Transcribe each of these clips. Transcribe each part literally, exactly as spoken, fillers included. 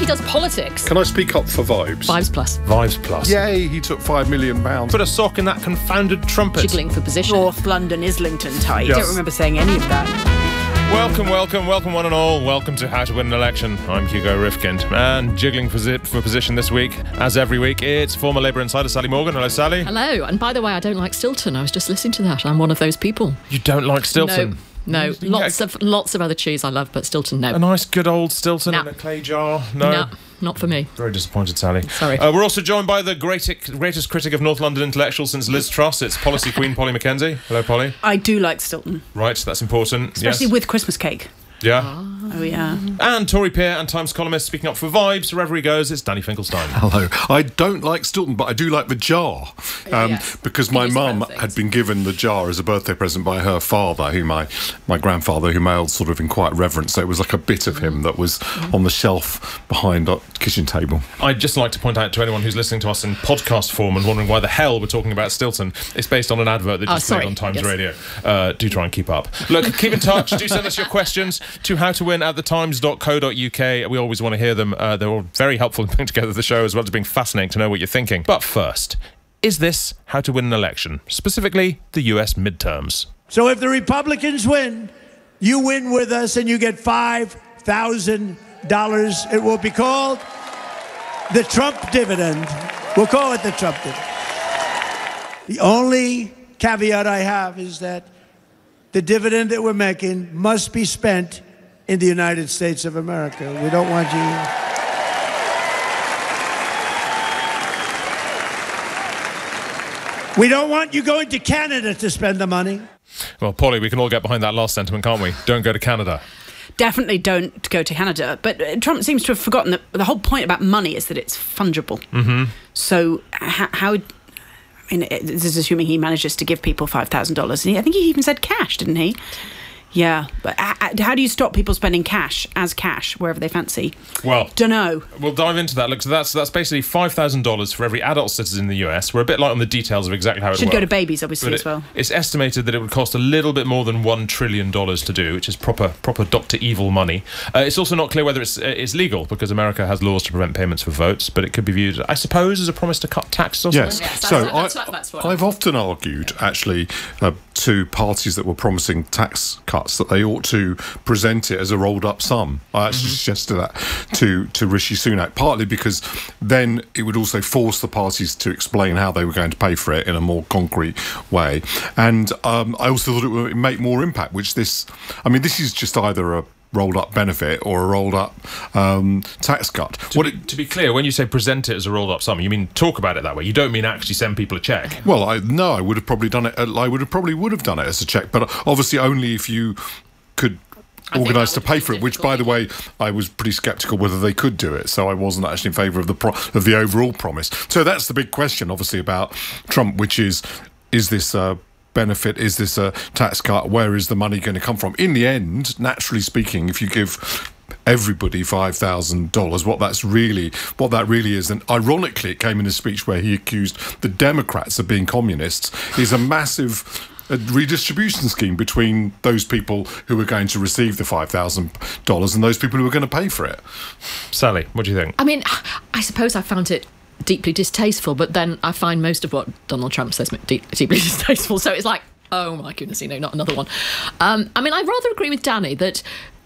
does politics. Can I speak up for Vibes? Vibes Plus. Vibes Plus. Yay, he took five million pounds. Put a sock in that confounded trumpet. Jiggling for position. North London Islington type. Yes. I don't remember saying any of that. Welcome, welcome, welcome one and all. Welcome to How to Win an Election. I'm Hugo Rifkind. And jiggling for, zip for position this week, as every week, it's former Labour insider Sally Morgan. Hello, Sally. Hello. And by the way, I don't like Stilton. I was just listening to that. I'm one of those people. You don't like Stilton? No, no. Lots of lots of other cheese I love, but Stilton, no. A nice, good old Stilton No. in a clay jar? No. No, not for me. Very disappointed, Sally. Sorry. Uh, we're also joined by the greatest, greatest critic of North London intellectuals since Liz Truss. It's policy queen Polly Mackenzie. Hello, Polly. I do like Stilton. Right, that's important. Especially yes. with Christmas cake. Yeah. Oh, yeah. And Tory peer and Times columnist speaking up for Vibes, wherever he goes, it's Danny Finkelstein. Hello. I don't like Stilton, but I do like the jar. Um, Yes. Because Can my use mum both things. had been given the jar as a birthday present by her father, who my, my grandfather, who mailed sort of in quiet reverence. So it was like a bit of him that was on the shelf behind our kitchen table. I'd just like to point out to anyone who's listening to us in podcast form and wondering why the hell we're talking about Stilton, it's based on an advert that Oh, just played sorry. on Times Yes. Radio. Uh, do try and keep up. Look, keep in touch. Do send us your questions to howtowin at the times dot co dot uk. We always want to hear them. Uh, they're all very helpful in putting together the show, as well as being fascinating to know what you're thinking. But first, is this how to win an election? Specifically, the U S midterms. So if the Republicans win, you win with us and you get five thousand dollars. It will be called the Trump dividend. We'll call it the Trump dividend. The only caveat I have is that the dividend that we're making must be spent in the United States of America. We don't want you... We don't want you going to Canada to spend the money. Well, Polly, we can all get behind that last sentiment, can't we? Don't go to Canada. Definitely don't go to Canada. But uh, Trump seems to have forgotten that the whole point about money is that it's fungible. Mm-hmm. So h- how... I mean, this is assuming he manages to give people five thousand dollars. I think he even said cash, didn't he? Yeah. But uh, how do you stop people spending cash as cash wherever they fancy? Well, Don't know. we'll dive into that. Look, so that's that's basically five thousand dollars for every adult citizen in the U S. We're a bit light on the details of exactly how it Should works. go to babies, obviously, But as it- well. It's estimated that it would cost a little bit more than one trillion dollars to do, which is proper proper Doctor Evil money. Uh, it's also not clear whether it's uh, it's legal, because America has laws to prevent payments for votes, but it could be viewed, I suppose, as a promise to cut taxes or Yes. something. Yes, so that's- that's I, what- that's what- I've often argued, actually, uh, to parties that were promising tax cuts that they ought to present it as a rolled-up sum. I actually suggested that to, to Rishi Sunak, partly because then it would also force the parties to explain how they were going to pay for it in a more concrete way. And um, I also thought it would make more impact, which this... I mean, this is just either a rolled up benefit or a rolled up um, tax cut. To, What be, it, to be clear, when you say present it as a rolled up sum, you mean talk about it that way. You don't mean actually send people a cheque. well, I no, I would have probably done it. I would have probably would have done it as a cheque, but obviously only if you could think organise that to would pay be for it. Which, by the way, I was pretty sceptical whether they could do it. So I wasn't actually in favour of the pro- of the overall promise. So that's the big question, obviously, about Trump, which is: is this a benefit? Is this a tax cut? Where is the money going to come from? In the end, naturally speaking, if you give everybody five thousand dollars, what that's really, what that really is, and ironically, it came in a speech where he accused the Democrats of being communists, is a massive a redistribution scheme between those people who are going to receive the five thousand dollars and those people who are going to pay for it. Sally, what do you think? I mean, I suppose I found it deeply distasteful, but then I find most of what Donald Trump says deep, deeply distasteful. So it's like, oh my goodness, you know, not another one. Um, I mean, I rather agree with Danny that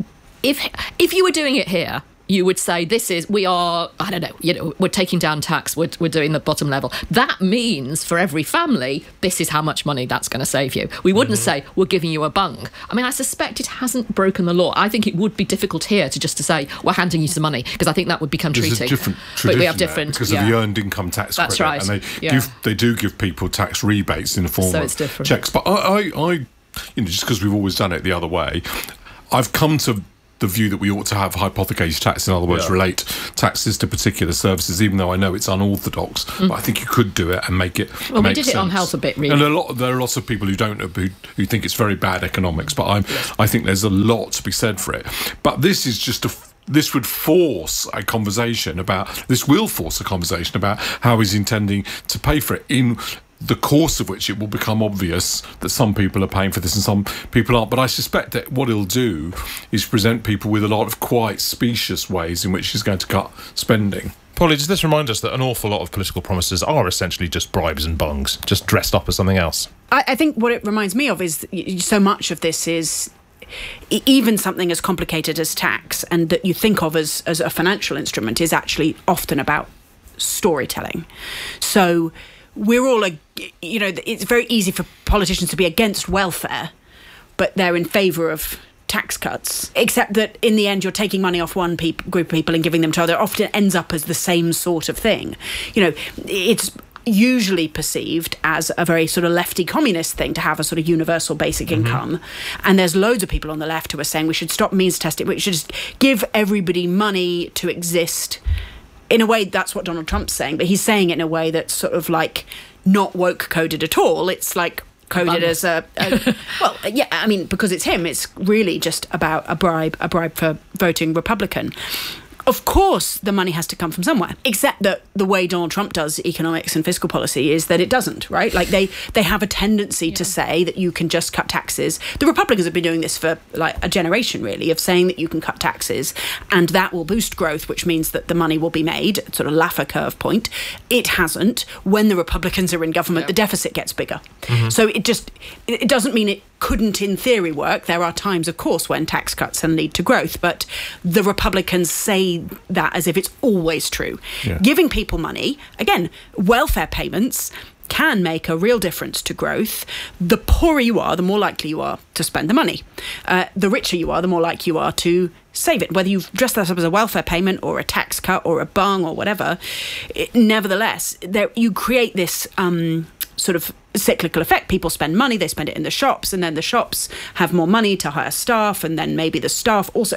if if you were doing it here, you would say this is, we are, I don't know, you know, we're taking down tax, we're, we're doing the bottom level. That means for every family, this is how much money that's going to save you. We wouldn't Mm-hmm. say, we're giving you a bung. I mean, I suspect it hasn't broken the law. I think it would be difficult here to just to say, we're handing you some money, because I think that would become There's treating. a different But tradition we have there different, because yeah. of the earned income tax That's credit, right, and they yeah. give they do give people tax rebates in the form So of it's different. checks. But I, I, I, you know, just because we've always done it the other way, I've come to the view that we ought to have hypothecated tax, in other words, Yeah. relate taxes to particular services, even though I know it's unorthodox. But I think you could do it and make it. Mm. Well, we make did it on sense. health a bit, really. And a lot, there are lots of people who don't, who, who think it's very bad economics. But I'm, I think there's a lot to be said for it. But this is just a. This would force a conversation about. This will force a conversation about how he's intending to pay for it in the course of which it will become obvious that some people are paying for this and some people aren't. But I suspect that what he'll do is present people with a lot of quite specious ways in which he's going to cut spending. Paulie, does this remind us that an awful lot of political promises are essentially just bribes and bungs, just dressed up as something else? I, I think what it reminds me of is so much of this is even something as complicated as tax, and that you think of as, as a financial instrument, is actually often about storytelling. So we're all, a, you know, it's very easy for politicians to be against welfare, but they're in favour of tax cuts, except that in the end you're taking money off one pe- group of people and giving them to other. It often ends up as the same sort of thing. You know, it's usually perceived as a very sort of lefty communist thing to have a sort of universal basic mm-hmm. income. And there's loads of people on the left who are saying we should stop means testing, we should just give everybody money to exist. In a way, that's what Donald Trump's saying, but he's saying it in a way that's sort of like not woke coded at all. It's like coded Bum. as a, a well, yeah. I mean, because it's him, it's really just about a bribe, a bribe for voting Republican. Of course, the money has to come from somewhere, except that the way Donald Trump does economics and fiscal policy is that it doesn't, right? Like they, they have a tendency yeah. to say that you can just cut taxes. The Republicans have been doing this for like a generation, really, of saying that you can cut taxes and that will boost growth, which means that the money will be made, sort of Laffer curve point. It hasn't. When the Republicans are in government, yeah. the deficit gets bigger. Mm-hmm. So it just, it doesn't mean it couldn't in theory work. There are times, of course, when tax cuts can lead to growth, but the Republicans say that as if it's always true. Yeah. Giving people money, again, welfare payments can make a real difference to growth. The poorer you are, the more likely you are to spend the money. Uh, the richer you are, the more likely you are to save it. Whether you've dressed that up as a welfare payment or a tax cut or a bung or whatever, it, nevertheless, there, you create this um, sort of cyclical effect. People spend money, they spend it in the shops, and then the shops have more money to hire staff, and then maybe the staff also.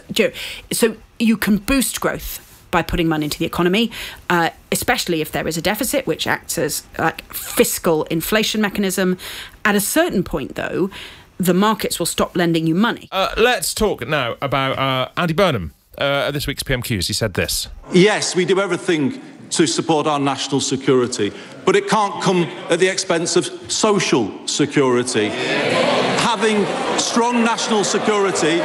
So you can boost growth by putting money into the economy, uh, especially if there is a deficit, which acts as like fiscal inflation mechanism. At a certain point, though, the markets will stop lending you money. Uh, let's talk now about uh, Andy Burnham. Uh, at this week's P M Qs, he said this. Yes, we do everything to support our national security, but it can't come at the expense of social security. Having strong national security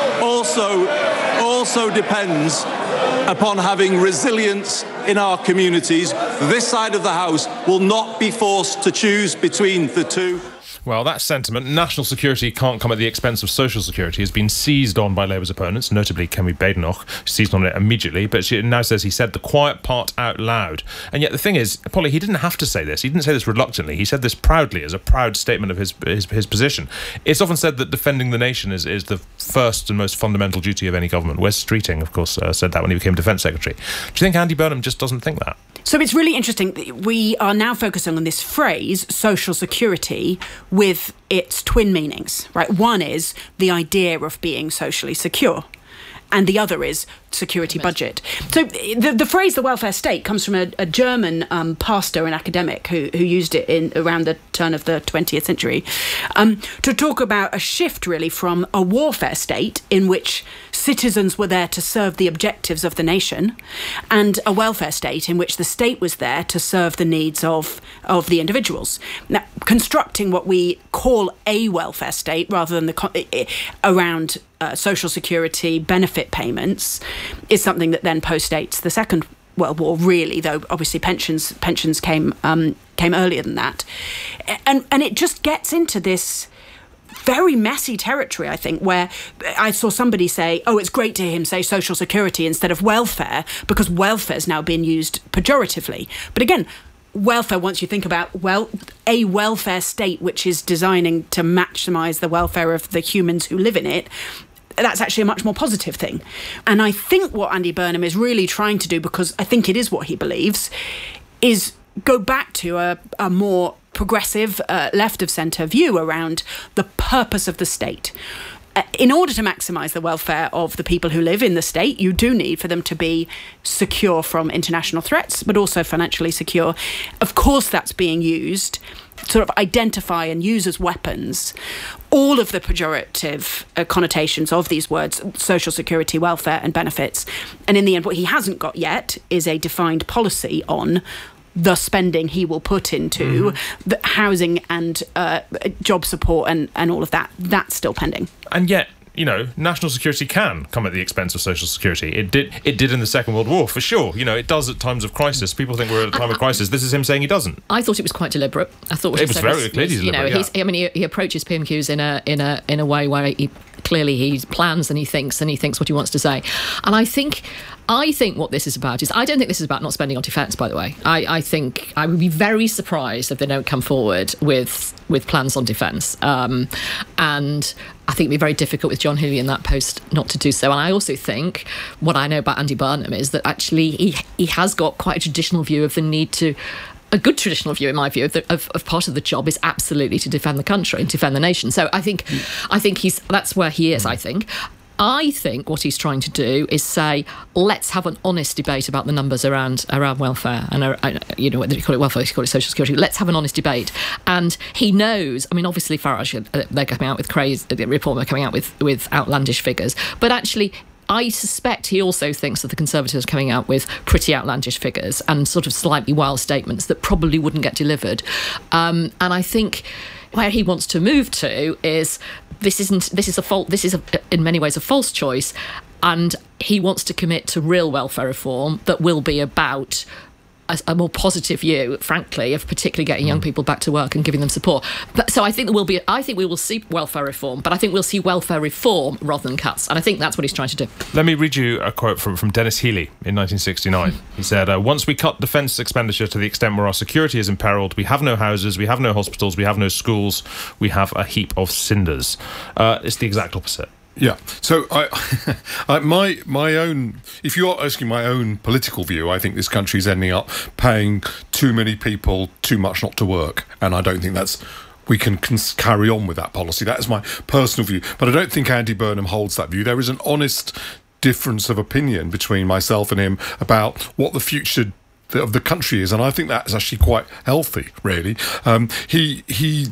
also, also depends upon having resilience in our communities. This side of the House will not be forced to choose between the two. Well, that sentiment, national security can't come at the expense of social security, has been seized on by Labour's opponents, notably Kemi Badenoch, seized on it immediately, but she now says he said the quiet part out loud. And yet the thing is, Polly, he didn't have to say this. He didn't say this reluctantly. He said this proudly as a proud statement of his his, his position. It's often said that defending the nation is, is the first and most fundamental duty of any government. Wes Streeting, of course, uh, said that when he became Defence Secretary. Do you think Andy Burnham just doesn't think that? So it's really interesting. We are now focusing on this phrase, social security, with its twin meanings, right? One is the idea of being socially secure, and the other is security budget. So the, the phrase the welfare state comes from a, a German um, pastor and academic who, who used it in around the turn of the twentieth century um, to talk about a shift really from a warfare state in which citizens were there to serve the objectives of the nation, and a welfare state in which the state was there to serve the needs of, of the individuals. Now, constructing what we call a welfare state rather than the around uh, social security benefit payments is something that then postdates the Second World War, really, though obviously pensions pensions came um, came earlier than that. And and it just gets into this very messy territory, I think, where I saw somebody say, oh, it's great to hear him say social security instead of welfare, because welfare's now being used pejoratively. But again, welfare, once you think about, well, a welfare state which is designing to maximise the welfare of the humans who live in it, that's actually a much more positive thing. And I think what Andy Burnham is really trying to do, because I think it is what he believes, is go back to a, a more progressive uh, left-of-centre view around the purpose of the state. Uh, in order to maximise the welfare of the people who live in the state, you do need for them to be secure from international threats, but also financially secure. Of course, that's being used sort of identify and use as weapons all of the pejorative uh, connotations of these words, social security, welfare and benefits. And in the end, what he hasn't got yet is a defined policy on the spending he will put into Mm-hmm. the housing and uh, job support and, and all of that. That's still pending. And yet, you know, national security can come at the expense of social security. It did It did in the Second World War, for sure. You know, it does at times of crisis. People think we're at a time of crisis. This is him saying he doesn't. I thought it was quite deliberate. I thought what It he was said very clearly you know, deliberate, he's, I mean, he, he approaches P M Qs in a in a in a way where he clearly he plans and he thinks and he thinks what he wants to say. And I think I think what this is about is I don't think this is about not spending on defence. By the way, I, I think I would be very surprised if they don't come forward with with plans on defence. Um, and I think it'd be very difficult with John Healey in that post not to do so. And I also think what I know about Andy Burnham is that actually he he has got quite a traditional view of the need to. A good traditional view, in my view, of, the, of, of part of the job is absolutely to defend the country and defend the nation. So I think, I think he's that's where he is. I think. I think what he's trying to do is say, let's have an honest debate about the numbers around around welfare and uh, you know whether you call it welfare, you call it social security. Let's have an honest debate. And he knows. I mean, obviously Farage, uh, they're coming out with crazy. The Reform are coming out with with outlandish figures, but actually. I suspect he also thinks that the Conservatives are coming out with pretty outlandish figures and sort of slightly wild statements that probably wouldn't get delivered. Um, and I think where he wants to move to is this isn't this is a fault. This is a, in many ways a false choice, and he wants to commit to real welfare reform that will be about. A, a more positive view, frankly, of particularly getting young people back to work and giving them support. But, so I think there will be. I think we will see welfare reform, but I think we'll see welfare reform rather than cuts, and I think that's what he's trying to do. Let me read you a quote from, from Dennis Healey in nineteen sixty-nine. He said, uh, once we cut defence expenditure to the extent where our security is imperilled, we have no houses, we have no hospitals, we have no schools, we have a heap of cinders. Uh, it's the exact opposite. Yeah. So I, I, my my own. If you're asking my own political view, I think this country is ending up paying too many people too much not to work, and I don't think that's. We can cons- carry on with that policy. That is my personal view, but I don't think Andy Burnham holds that view. There is an honest difference of opinion between myself and him about what the future of the country is, and I think that's actually quite healthy. Really, um, he he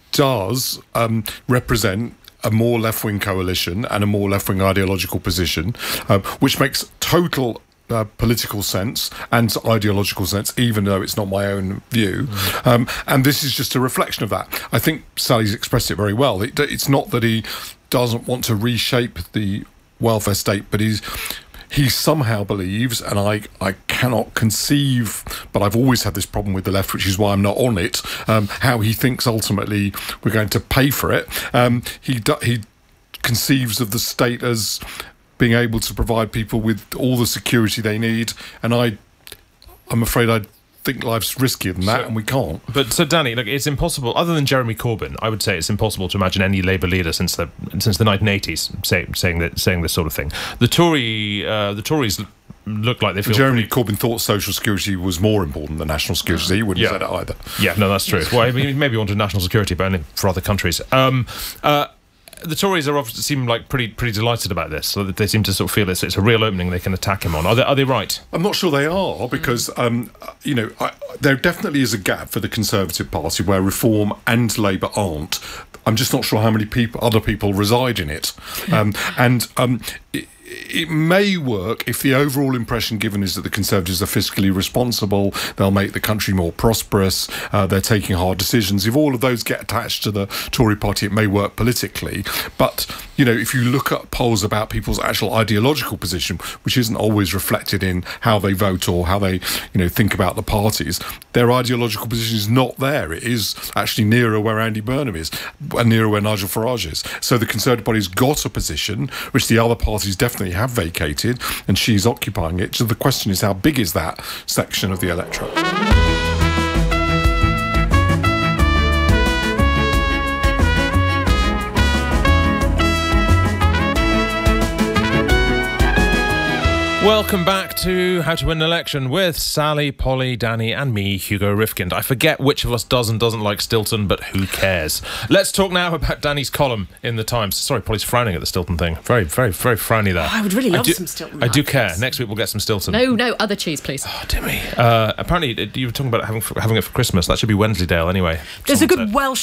does um, represent. A more left-wing coalition and a more left-wing ideological position, uh, which makes total uh, political sense and ideological sense, even though it's not my own view. Mm. Um, and this is just a reflection of that. I think Sally's expressed it very well. It, it's not that he doesn't want to reshape the welfare state, but he's he somehow believes, and I, I cannot conceive, but I've always had this problem with the left, which is why I'm not on it, um, how he thinks ultimately we're going to pay for it. Um, he do, he conceives of the state as being able to provide people with all the security they need, and I, I'm afraid I think life's riskier than that, so, and we can't. But so, Danny, look, it's impossible. Other than Jeremy Corbyn, I would say it's impossible to imagine any Labour leader since the since the nineteen eighties say, saying that saying this sort of thing. The Tory, uh, the Tories. Look like they feel. Jeremy pretty... Corbyn thought social security was more important than national security. So he wouldn't yeah. have said it either. Yeah, no, that's true. Well, I mean, maybe wanted national security, but only for other countries. Um, uh, the Tories are obviously seem like pretty pretty delighted about this. So they seem to sort of feel it's, it's a real opening they can attack him on. Are they, are they right? I'm not sure they are, because um, you know I, there definitely is a gap for the Conservative Party where Reform and Labour aren't. I'm just not sure how many people, other people, reside in it, um, and. Um, it, It may work if the overall impression given is that the Conservatives are fiscally responsible, they'll make the country more prosperous, uh, they're taking hard decisions. If all of those get attached to the Tory party, it may work politically. But, you know, if you look at polls about people's actual ideological position, which isn't always reflected in how they vote or how they, you know, think about the parties, their ideological position is not there. It is actually nearer where Andy Burnham is and nearer where Nigel Farage is. So the Conservative Party's got a position which the other parties definitely have vacated, and she's occupying it. So the question is, how big is that section of the electorate? Welcome back to How to Win an Election with Sally, Polly, Danny and me, Hugo Rifkind. I forget which of us does and doesn't like Stilton, but who cares? Let's talk now about Danny's column in the Times. Sorry, Polly's frowning at the Stilton thing. Very, very, very frowny there. Oh, I would really love do, some Stilton. I do care. Next week we'll get some Stilton. No, no, other cheese, please. Oh, dear me. Uh, apparently, you were talking about having having it for Christmas. That should be Wensleydale anyway. There's a good said. Welsh... I,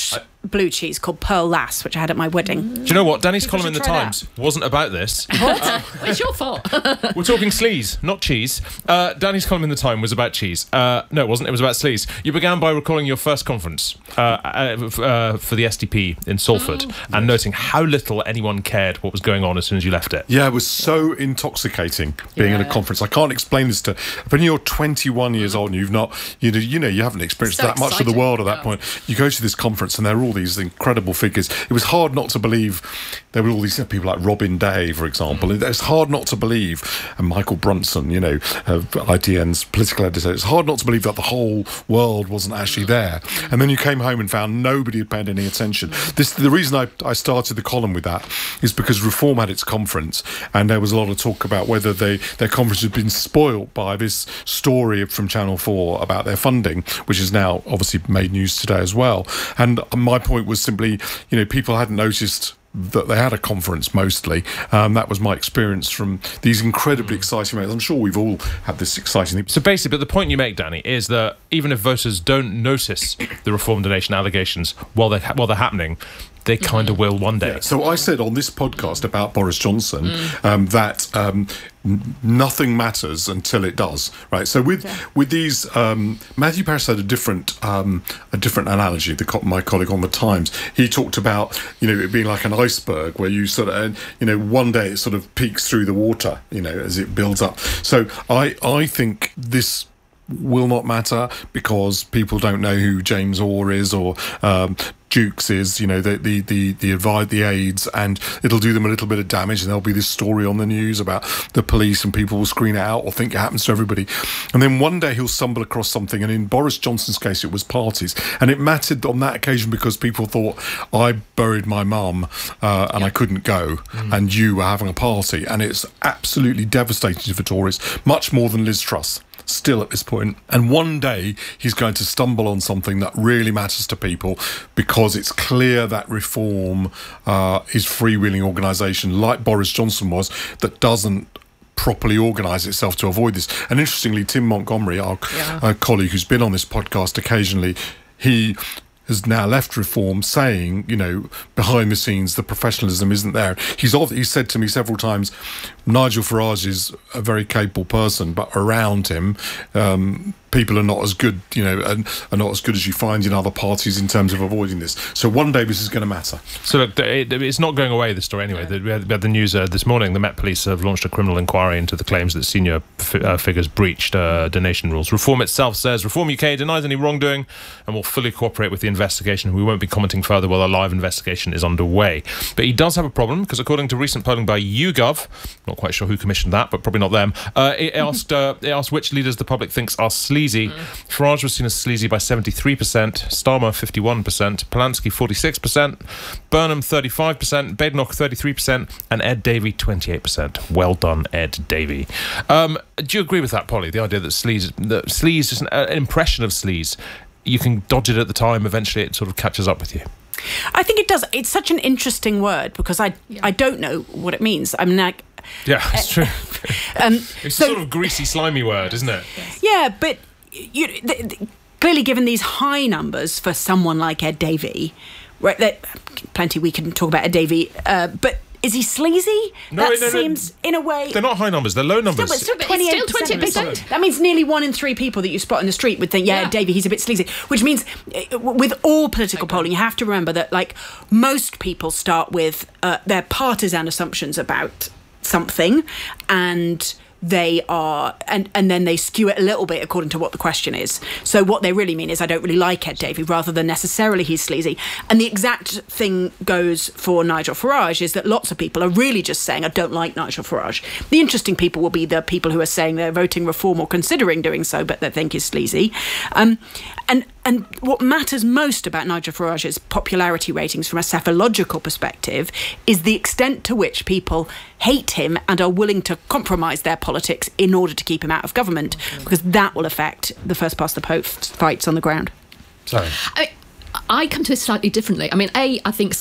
blue cheese called Pearl Lass, which I had at my wedding. Do you know what? Danny's People column in the should try Times wasn't about this. Well, it's your fault. We're talking sleaze, not cheese. Uh, Danny's column in the Time was about cheese. Uh, no, it wasn't. It was about sleaze. You began by recalling your first conference uh, uh, uh, for the S D P in Salford oh, and yes. noting how little anyone cared what was going on as soon as you left it. Yeah, it was so intoxicating being yeah. at a conference. I can't explain this to... When you're twenty-one years old and you've not... You know, you know, you haven't experienced so that much of the world at that yeah. point. You go to this conference and there are all these incredible figures. It was hard not to believe there were all these people like Robin Day, for example. Mm. It's hard not to believe, and Michael Brunson, you know, uh, I T N's political editor, it's hard not to believe that the whole world wasn't actually there. And then you came home and found nobody had paid any attention. This the reason I, I started the column with that is because Reform had its conference and there was a lot of talk about whether they, their conference had been spoilt by this story from Channel four about their funding, which has now obviously made news today as well. And my point was simply, you know, people hadn't noticed that they had a conference mostly. Um, that was my experience from these incredibly exciting moments. I'm sure we've all had this exciting thing. So basically, but the point you make, Danny, is that even if voters don't notice the Reform donation allegations while they're, while they're happening, they kind of will one day. Yeah. So I said on this podcast about Boris Johnson mm. um, that um, n- nothing matters until it does, right? So with yeah. with these, um, Matthew Parris had a different um, a different analogy. The co- my colleague on the Times, he talked about you know it being like an iceberg where you sort of you know one day it sort of peaks through the water, you know, as it builds up. So I I think this will not matter because people don't know who James Orr is or um, Jukes is, you know, the the the the advise the aides, and it'll do them a little bit of damage, and there'll be this story on the news about the police, and people will screen it out or think it happens to everybody, and then one day he'll stumble across something. And in Boris Johnson's case, it was parties, and it mattered on that occasion because people thought I buried my mum uh, and yeah. I couldn't go, mm. and you were having a party, and it's absolutely devastating for Tories, much more than Liz Truss. Still at this point, and one day he's going to stumble on something that really matters to people because it's clear that Reform uh, is freewheeling organisation like Boris Johnson was that doesn't properly organise itself to avoid this. And interestingly, Tim Montgomery, our, yeah. our colleague who's been on this podcast occasionally, he has now left Reform saying, you know, behind the scenes, the professionalism isn't there. He's he's said to me several times, Nigel Farage is a very capable person, but around him, um, people are not as good, you know, and are not as good as you find in other parties in terms of avoiding this. So one day this is going to matter. So look, it, it's not going away, this story, anyway. We had, we had the news uh, this morning. The Met Police have launched a criminal inquiry into the claims that senior f- uh, figures breached uh, donation rules. Reform itself says Reform U K denies any wrongdoing and will fully cooperate with the investigation. We won't be commenting further while a live investigation is underway. But he does have a problem because according to recent polling by YouGov, not quite sure who commissioned that, but probably not them, uh, it asked uh, it asked which leaders the public thinks are sleazy. Mm. Farage was seen as sleazy by seventy-three percent, Starmer fifty-one percent, Polanski forty-six percent, Burnham thirty-five percent, Badenoch thirty-three percent, and Ed Davey twenty-eight percent. Well done, Ed Davey. Um, do you agree with that, Polly? The idea that sleaze, that sleaze is an, uh, an impression of sleaze. You can dodge it at the time. Eventually, it sort of catches up with you. I think it does. It's such an interesting word because I yeah. I don't know what it means. I mean, like, yeah, it's true. um, it's so, a sort of greasy, slimy word, isn't it? Yeah, but you, the, the, clearly, given these high numbers for someone like Ed Davey, right? That plenty we can talk about Ed Davey, uh, but. Is he sleazy? No, that no, no, seems, in a way... They're not high numbers, they're low numbers. Still, but still, still twenty percent. That means nearly one in three people that you spot in the street would think, yeah, yeah. Davey, he's a bit sleazy. Which means, with all political okay. polling, you have to remember that, like, most people start with uh, their partisan assumptions about something, and... they are, and, and then they skew it a little bit according to what the question is. So what they really mean is, I don't really like Ed Davey, rather than necessarily he's sleazy. And the exact thing goes for Nigel Farage, is that lots of people are really just saying, I don't like Nigel Farage. The interesting people will be the people who are saying they're voting Reform or considering doing so, but they think he's sleazy. Um, and And what matters most about Nigel Farage's popularity ratings from a psephological perspective is the extent to which people hate him and are willing to compromise their politics in order to keep him out of government, okay. because that will affect the first past the post fights on the ground. Sorry. I, I come to it slightly differently. I mean, A, I think sleep.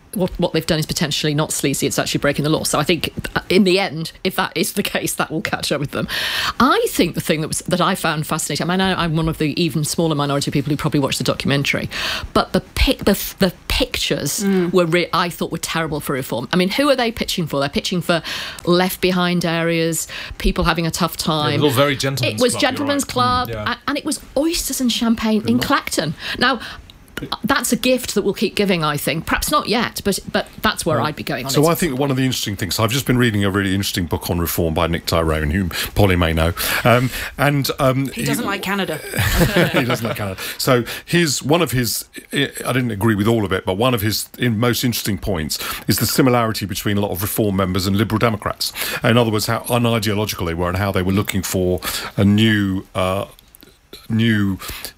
what, what they've done is potentially not sleazy, it's actually breaking the law. So I think in the end, if that is the case, that will catch up with them. I think the thing that was that I found fascinating, I mean, I, I'm one of the even smaller minority of people who probably watched the documentary, but the pic, the, the pictures mm. were, re- I thought, were terrible for reform. I mean, who are they pitching for? They're pitching for left behind areas, people having a tough time. Yeah, it was all very gentleman's It was club, gentleman's right. club, mm, yeah. and, and it was oysters and champagne in Clacton. Now, that's a gift that we'll keep giving, I think. Perhaps not yet, but but that's where I'd be going on so it. I think one of the interesting things, I've just been reading a really interesting book on reform by Nick Tyrone, whom Polly may know. Um, and um, He doesn't like Canada. he doesn't like Canada. So his one of his, I didn't agree with all of it, but one of his in most interesting points is the similarity between a lot of Reform members and Liberal Democrats. In other words, how unideological they were and how they were looking for a new, uh, new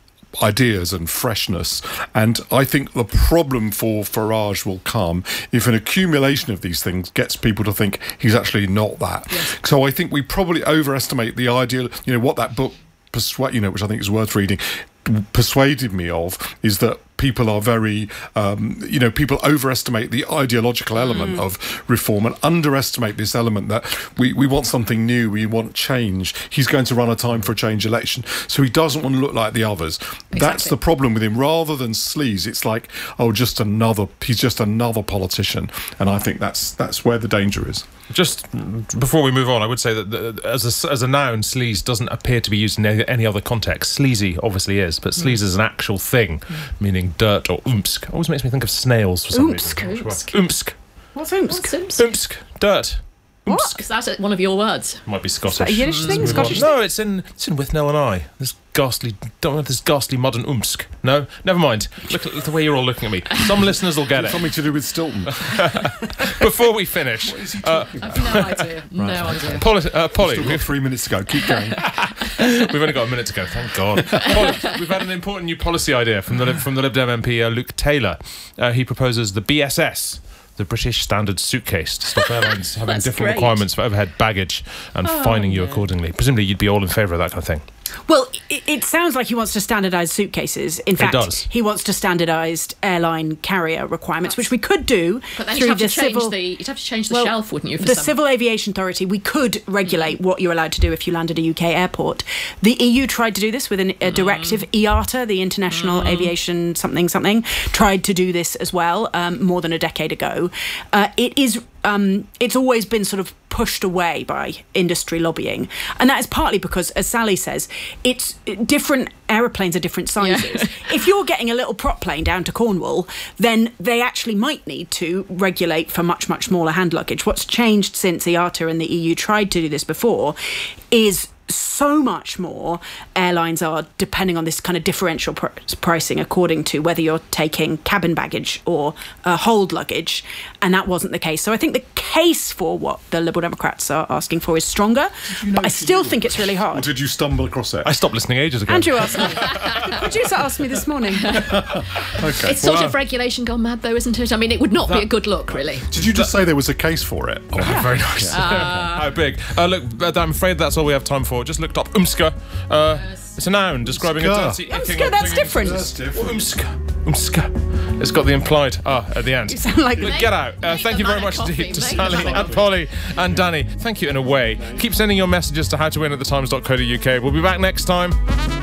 ideas and freshness. And I think the problem for Farage will come if an accumulation of these things gets people to think he's actually not that. Yes. So I think we probably overestimate the ideal, you know, what that book persuade, you know, which I think is worth reading, persuaded me of is that people are very, um, you know, people overestimate the ideological element mm. of reform and underestimate this element that we, we want something new, we want change. He's going to run a time for a change election, so he doesn't want to look like the others. Exactly. That's the problem with him. Rather than sleaze, it's like, oh, just another, he's just another politician. And I think that's that's where the danger is. Just before we move on, I would say that the, as, a, as a noun, sleaze doesn't appear to be used in any, any other context. Sleazy obviously is, but sleaze mm. is an actual thing, mm. meaning dirt or oomsk. Always makes me think of snails for some oomsk. reason. Oomsk. Oomsk. What's oomsk? What's oomsk? Oomsk. Dirt. What? Oomsk. Is that one of your words? Might be Scottish. Is that a Yiddish thing? Scottish No, thing? it's in it's in With Nell and I. This ghastly, don't know this ghastly modern oomsk. No, never mind. Look at the way you're all looking at me. Some listeners will get it. Something to do with Stilton. Before we finish, uh, I've no idea. No idea. Polly, uh, Polly Still got three minutes to go. Keep going. we've only got a minute to go. Thank God. Polly, we've had an important new policy idea from the from the Lib Dem M P uh, Luke Taylor. Uh, he proposes the B S S. The British Standard Suitcase, to stop airlines having different great. requirements for overhead baggage and Oh, fining you yeah. accordingly. Presumably you'd be all in favour of that kind of thing. Well, it, it sounds like he wants to standardise suitcases. In fact, does. he wants to standardise airline carrier requirements, which we could do But then through you'd have the to change civil. the you'd have to change the Well, shelf, wouldn't you? For the some? Civil Aviation Authority, we could regulate what you're allowed to do if you land at a U K airport. The E U tried to do this with an, a directive. I A T A, the International Aviation something something, tried to do this as well um, more than a decade ago. Uh, it is. Um, it's always been sort of pushed away by industry lobbying, and that is partly because, as Sally says, it's different aeroplanes are different sizes. Yeah. If you're getting a little prop plane down to Cornwall, then they actually might need to regulate for much, much smaller hand luggage. What's changed since I A T A and the E U tried to do this before is so much more airlines are depending on this kind of differential pr- pricing according to whether you're taking cabin baggage or uh, hold luggage, and that wasn't the case. So I think the case for what the Liberal Democrats are asking for is stronger, you know but I still think it's really Or hard. did you stumble across it? I stopped listening ages ago. Andrew asked me. The producer asked me this morning. Okay. It's sort Well, of regulation gone mad, though, isn't it? I mean, it would not be a good look, really. Did you just say there was a case for it? Oh, very nice. How big? Uh, look, uh, I'm afraid that's all we have time for. Just looked up umska. Uh, it's a noun describing Umska. a dirty. Umska, icking or that's clinging- different. That's different. Umska. Umska. It's got the implied ah at the end. You sound like Look, get out. Uh, Make thank the you very man a much coffee, indeed to make the Sally man a and coffee. Polly and Danny. Thank you in a way. Keep sending your messages to how to win at the times dot co dot uk. We'll be back next time.